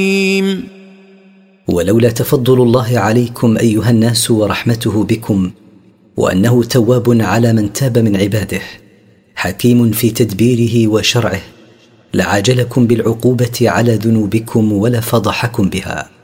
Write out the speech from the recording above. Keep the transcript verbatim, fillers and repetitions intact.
ولولا تفضل الله عليكم أيها الناس ورحمته بكم وأنه تواب على من تاب من عباده حكيم في تدبيره وشرعه لعاجلكم بالعقوبة على ذنوبكم ولفضحكم بها.